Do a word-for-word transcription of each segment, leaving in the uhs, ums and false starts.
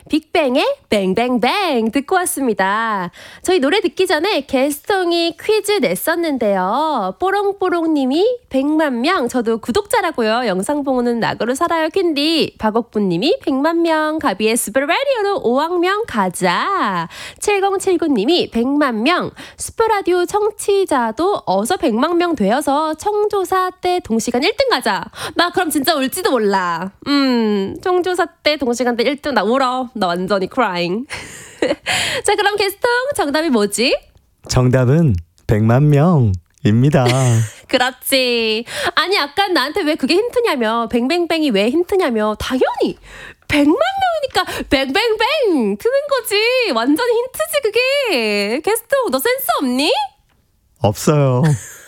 빅뱅의 뱅뱅뱅 듣고 왔습니다. 저희 노래 듣기 전에 게스통이 퀴즈 냈었는데요. 뽀롱뽀롱님이 백만 명, 저도 구독자라고요. 영상 보는 낙으로 살아요 캔디. 박옥분님이 백만 명, 가비의 스프라디오로 오억 명 가자. 칠공칠구님이 백만 명, 스프라디오 청취자도 어서 백만 명 되어서 청조사 때 동시간 일 등 가자. 나 그럼 진짜 울지도 몰라. 음, 청조사 때 동시간 때 일 등 나 울어. 나 완전히 crying. 자, 그럼 게스통 정답이 뭐지? 정답은 백만 명입니다. 그렇지. 아니, 아까 나한테 왜 그게 힌트냐며. 뱅뱅뱅이 왜 힌트냐며. 당연히 백만 명이니까 뱅뱅뱅 트는 거지. 완전히 힌트지 그게. 게스통 너 센스 없니? 없어요.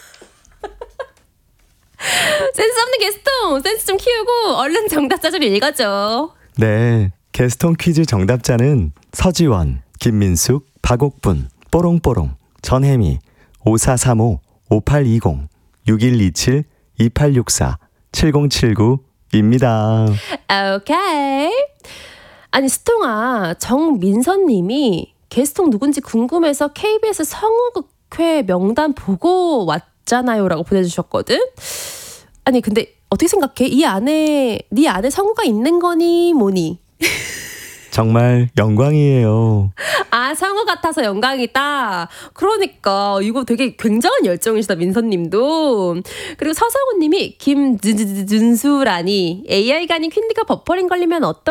센스 없는 게스통, 센스 좀 키우고 얼른 정답자 좀 읽어줘. 네, 게스통 퀴즈 정답자는 서지원, 김민숙, 박옥분, 뽀롱뽀롱, 전혜미, 오사삼오, 오팔이공, 육일이칠, 이팔육사, 칠공칠구입니다. 오케이. 아니, 스통아, 정민선님이 게스통 누군지 궁금해서 케이비에스 성우극회 명단 보고 왔잖아요 라고 보내주셨거든. 아니, 근데 어떻게 생각해? 이 안에 네 안에 성우가 있는 거니 뭐니? 정말 영광이에요. 아, 성우 같아서 영광이다. 그러니까 이거 되게 굉장한 열정이시다, 민선님도. 그리고 서성우님이 김준수라니 에이아이가 아닌 퀸디가 버퍼링 걸리면 어떡